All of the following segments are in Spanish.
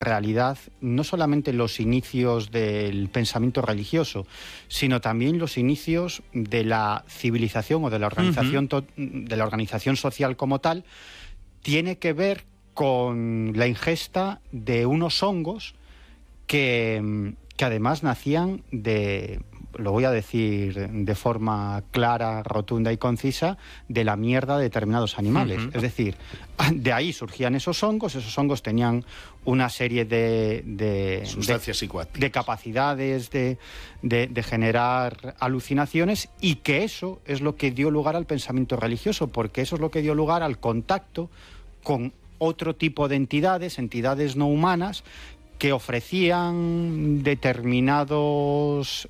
realidad no solamente los inicios del pensamiento religioso, sino también los inicios de la civilización o de la organización social como tal, tiene que ver con la ingesta de unos hongos que además nacían lo voy a decir de forma clara, rotunda y concisa, de la mierda de determinados animales. Es decir, de ahí surgían esos hongos tenían una serie de sustancias psicoactivas, de capacidades de generar alucinaciones, y que eso es lo que dio lugar al pensamiento religioso, porque eso es lo que dio lugar al contacto con otro tipo de entidades no humanas, que ofrecían determinadas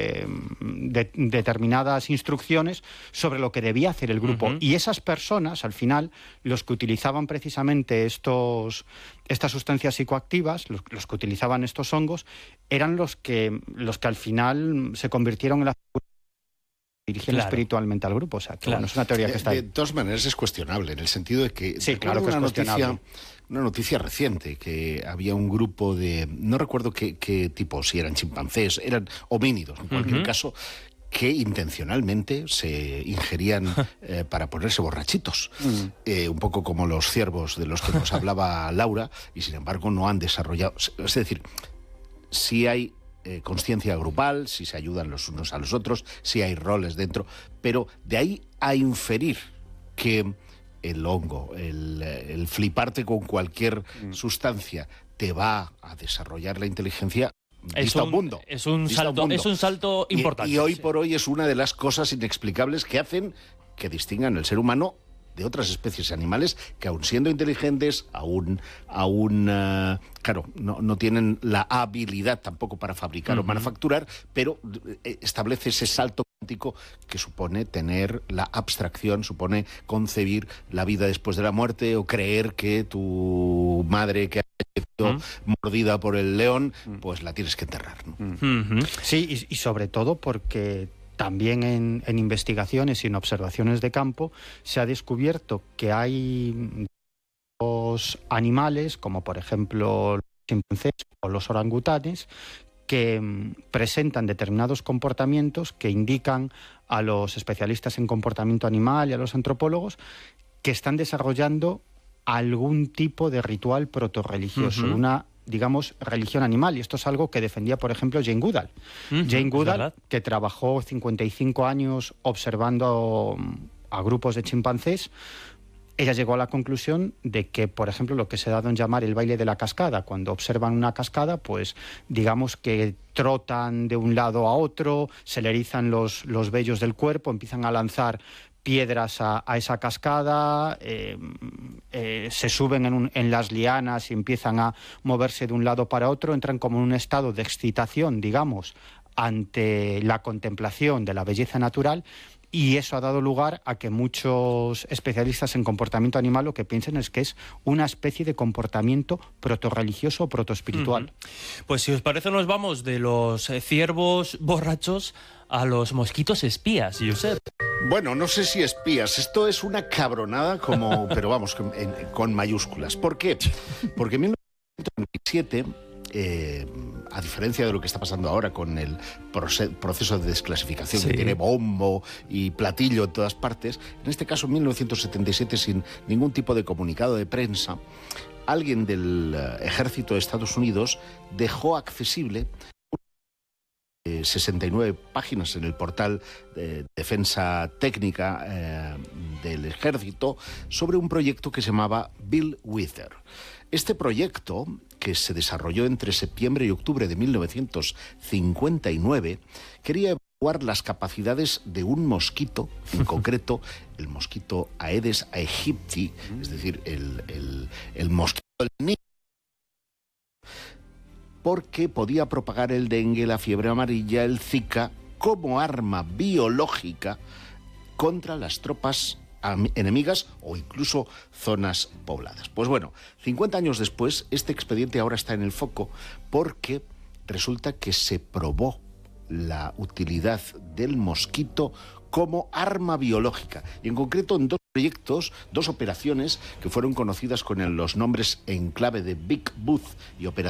instrucciones sobre lo que debía hacer el grupo. Y esas personas, al final, los que utilizaban precisamente estas sustancias psicoactivas, los que utilizaban estos hongos, eran los que al final se convirtieron en la dirigían espiritualmente al grupo. O sea, que bueno, es una teoría que está ahí. De todas maneras es cuestionable, en el sentido de que... Sí, claro que es cuestionable. Una noticia reciente, que había un grupo de... No recuerdo qué tipo, si eran chimpancés, eran homínidos, en cualquier caso, que intencionalmente se ingerían para ponerse borrachitos. Un poco como los ciervos de los que nos hablaba Laura, y sin embargo no han desarrollado... Es decir, sí hay consciencia grupal, si se ayudan los unos a los otros, si hay roles dentro, pero de ahí a inferir que el hongo, el fliparte con cualquier sustancia te va a desarrollar la inteligencia, es un salto importante. Y hoy por hoy es una de las cosas inexplicables que hacen que distingan el ser humano de otras especies animales que, aun siendo inteligentes, claro, no tienen la habilidad tampoco para fabricar o manufacturar, pero establece ese salto cuántico que supone tener la abstracción, supone concebir la vida después de la muerte, o creer que tu madre que ha sido mordida por el león, pues la tienes que enterrar, ¿no? Sí, y sobre todo porque también en investigaciones y en observaciones de campo se ha descubierto que hay los animales, como por ejemplo los chimpancés o los orangutanes, que presentan determinados comportamientos que indican a los especialistas en comportamiento animal y a los antropólogos que están desarrollando algún tipo de ritual protorreligioso, una, digamos, religión animal. Y esto es algo que defendía, por ejemplo, Jane Goodall. Jane Goodall, que trabajó 55 años observando a grupos de chimpancés, ella llegó a la conclusión de que, por ejemplo, lo que se ha dado en llamar el baile de la cascada, cuando observan una cascada, pues digamos que trotan de un lado a otro, se le erizan los vellos del cuerpo, empiezan a lanzar piedras a esa cascada, se suben en las lianas y empiezan a moverse de un lado para otro, entran como en un estado de excitación, digamos, ante la contemplación de la belleza natural, y eso ha dado lugar a que muchos especialistas en comportamiento animal lo que piensen es que es una especie de comportamiento protorreligioso o protoespiritual. Pues si os parece, nos vamos de los ciervos borrachos a los mosquitos espías, Josep. Bueno, no sé si espías, esto es una cabronada pero vamos, con mayúsculas. ¿Por qué? Porque en 1997, a diferencia de lo que está pasando ahora con el proceso de desclasificación que tiene bombo y platillo en todas partes, en este caso en 1977, sin ningún tipo de comunicado de prensa, alguien del ejército de Estados Unidos dejó accesible 69 páginas en el portal de defensa técnica del ejército sobre un proyecto que se llamaba Bill Wither. Este proyecto, que se desarrolló entre septiembre y octubre de 1959, quería evaluar las capacidades de un mosquito, en concreto el mosquito Aedes aegypti, es decir, el mosquito del Nilo, porque podía propagar el dengue, la fiebre amarilla, el Zika, como arma biológica contra las tropas enemigas o incluso zonas pobladas. Pues bueno, 50 años después, este expediente ahora está en el foco porque resulta que se probó la utilidad del mosquito como arma biológica, y en concreto en dos proyectos, dos operaciones que fueron conocidas con los nombres en clave de Big Booth y Operación